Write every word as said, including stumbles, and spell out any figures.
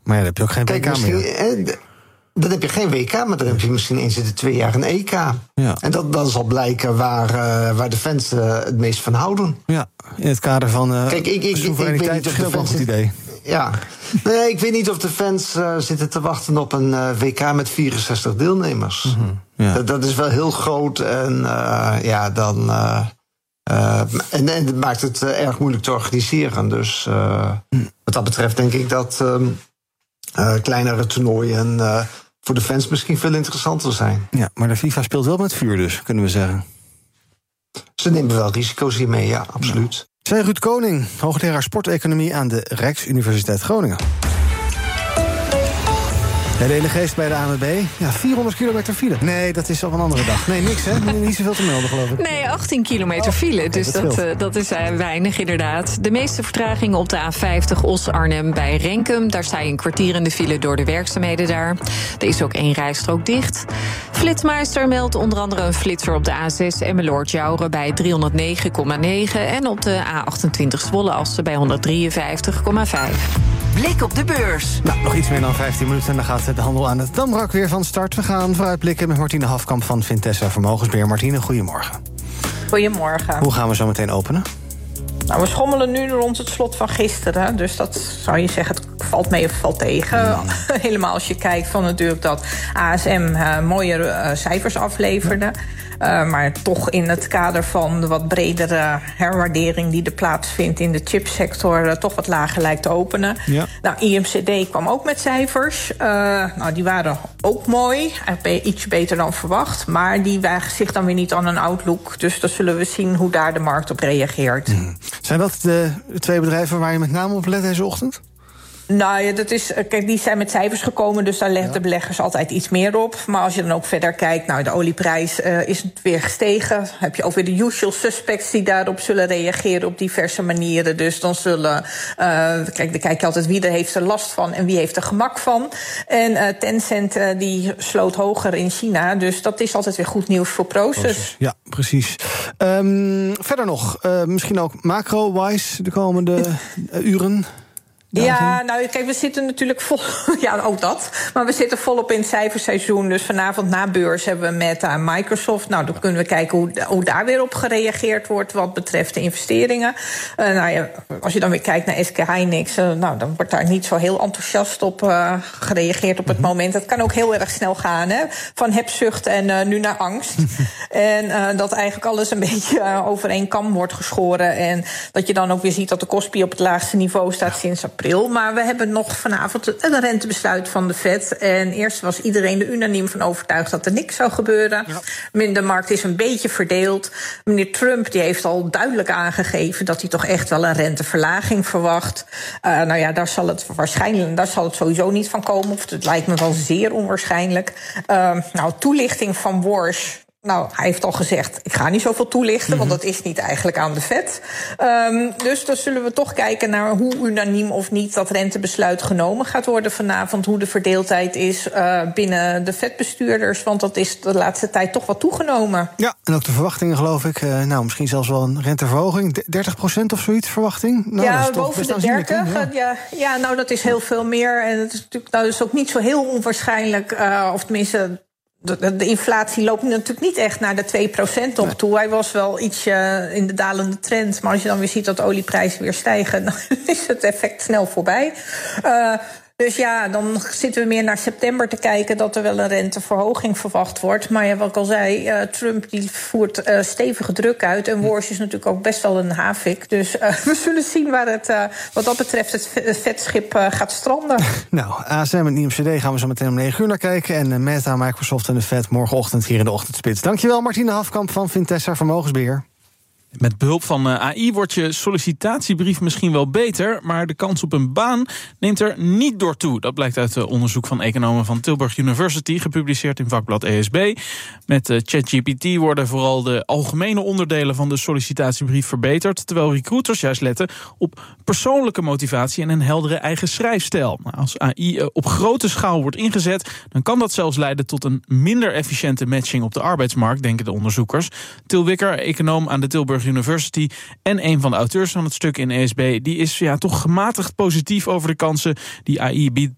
Maar ja, dan heb je ook geen Kijk, W K meer. Eh, dan heb je geen W K, maar dan heb je misschien eens in de twee jaar een E K. Ja. En dat, dan zal blijken waar, uh, waar de fans uh, het meest van houden. Ja, in het kader van uh, Kijk, ik, ik, soevereiniteit is ook wel een goed idee. Ja, nee, ik weet niet of de fans uh, zitten te wachten op een uh, W K met vierenzestig deelnemers. Mm-hmm, ja. dat, dat is wel heel groot en uh, ja, dan... Uh, uh, en, en het maakt het uh, erg moeilijk te organiseren. Dus uh, mm. wat dat betreft denk ik dat uh, uh, kleinere toernooien uh, voor de fans misschien veel interessanter zijn. Ja, maar de FIFA speelt wel met vuur dus, kunnen we zeggen. Ze nemen wel risico's hiermee, ja, absoluut. Ja. Zij Ruud Koning, hoogleraar sporteconomie aan de Rijksuniversiteit Groningen. Ja, de ene geest bij de A N W B. Ja, vierhonderd kilometer file. Nee, dat is op een andere dag. Nee, niks, hè? Niet zoveel te melden, geloof ik. Nee, achttien kilometer file. Oh, dus dat, uh, dat is uh, weinig, inderdaad. De meeste vertragingen op de A vijftig Os-Arnhem bij Renkum. Daar sta je een kwartier in de file door de werkzaamheden daar. Er is ook één rijstrook dicht. Flitsmeister meldt onder andere een flitser op de A zes Emmeloord-Jouren bij driehonderdnegen komma negen... en op de A achtentwintig Zwolle-Assen bij honderddrieënvijftig komma vijf. Blik op de beurs. Nou, nog iets meer dan vijftien minuten en dan gaat de handel aan het Damrak weer van start. We gaan vooruitblikken met Martine Hafkamp van Vintessa Vermogensbeheer. Martine, goedemorgen. Goedemorgen. Hoe gaan we zo meteen openen? Nou, we schommelen nu rond het slot van gisteren. Dus dat zou je zeggen, het valt mee of valt tegen. Mm. Helemaal als je kijkt van natuurlijk dat A S M uh, mooie uh, cijfers afleverde. Uh, maar toch in het kader van de wat bredere herwaardering die er plaatsvindt in de chipsector uh, toch wat lager lijkt te openen. Ja. Nou, I M C D kwam ook met cijfers. Uh, nou, die waren ook mooi. Eigenlijk iets beter dan verwacht. Maar die wagen zich dan weer niet aan een outlook. Dus dan zullen we zien hoe daar de markt op reageert. Mm. Zijn dat de twee bedrijven waar je met name op let deze ochtend? Nou ja, dat is, kijk, die zijn met cijfers gekomen, dus daar leggen ja. de beleggers altijd iets meer op. Maar als je dan ook verder kijkt, nou, de olieprijs uh, is weer gestegen. Heb je ook weer de usual suspects die daarop zullen reageren op diverse manieren. Dus dan zullen, uh, kijk, dan kijk je altijd wie er heeft er last van en wie heeft er gemak van. En uh, Tencent uh, die sloot hoger in China, dus dat is altijd weer goed nieuws voor Prosus. Ja, precies. Um, verder nog, uh, misschien ook macro-wise de komende uh, uren. Dagen. Ja, nou, kijk, we zitten natuurlijk vol... Ja, ook dat. Maar we zitten volop in het cijferseizoen. Dus vanavond na beurs hebben we Meta en Microsoft. Nou, dan kunnen we kijken hoe, hoe daar weer op gereageerd wordt wat betreft de investeringen. Uh, nou ja, als je dan weer kijkt naar S K Hynix... Uh, nou, dan wordt daar niet zo heel enthousiast op uh, gereageerd op het mm-hmm. moment. Het kan ook heel erg snel gaan, hè. Van hebzucht en uh, nu naar angst. en uh, dat eigenlijk alles een beetje uh, over één kam wordt geschoren. En dat je dan ook weer ziet dat de kostprijs op het laagste niveau staat sinds april. Maar we hebben nog vanavond een rentebesluit van de Fed. En eerst was iedereen er unaniem van overtuigd dat er niks zou gebeuren. Ja. De markt is een beetje verdeeld. Meneer Trump die heeft al duidelijk aangegeven dat hij toch echt wel een renteverlaging verwacht. Uh, nou ja, daar zal het waarschijnlijk, daar zal het sowieso niet van komen. Of het lijkt me wel zeer onwaarschijnlijk. Uh, nou, toelichting van Warsh. Nou, hij heeft al gezegd, ik ga niet zoveel toelichten, mm-hmm. want dat is niet eigenlijk aan de Fed. Um, dus dan zullen we toch kijken naar hoe unaniem of niet dat rentebesluit genomen gaat worden vanavond. Hoe de verdeeldheid is uh, binnen de Fed-bestuurders. Want dat is de laatste tijd toch wat toegenomen. Ja, en ook de verwachtingen, geloof ik. Uh, nou, misschien zelfs wel een renteverhoging. dertig procent of zoiets verwachting? Nou, ja, dat is boven de dertig. Ja. Ja, ja, nou, dat is heel veel meer. En het is natuurlijk nou, dat is ook niet zo heel onwaarschijnlijk. Uh, of tenminste... De, de inflatie loopt natuurlijk niet echt naar de twee procent op toe. Hij was wel ietsje in de dalende trend. Maar als je dan weer ziet dat de olieprijzen weer stijgen... dan is het effect snel voorbij. Uh, dus ja, dan zitten we meer naar september te kijken... dat er wel een renteverhoging verwacht wordt. Maar ja, wat ik al zei, uh, Trump die voert uh, stevige druk uit. En Warsh is natuurlijk ook best wel een havik. Dus uh, we zullen zien waar het, uh, wat dat betreft het vetschip uh, gaat stranden. Nou, A S M en I M C D gaan we zo meteen om negen uur naar kijken. En uh, Meta, Microsoft en de Fed morgenochtend hier in de ochtendspits. Dankjewel, Martine Hafkamp van Vintessa Vermogensbeheer. Met behulp van A I wordt je sollicitatiebrief misschien wel beter... maar de kans op een baan neemt er niet door toe. Dat blijkt uit onderzoek van economen van Tilburg University... gepubliceerd in vakblad E S B. Met ChatGPT worden vooral de algemene onderdelen... van de sollicitatiebrief verbeterd... terwijl recruiters juist letten op persoonlijke motivatie... en een heldere eigen schrijfstijl. Als A I op grote schaal wordt ingezet... dan kan dat zelfs leiden tot een minder efficiënte matching op de arbeidsmarkt... denken de onderzoekers. Til Wikker, econoom aan de Tilburg University en een van de auteurs van het stuk in E S B... die is ja toch gematigd positief over de kansen die A I biedt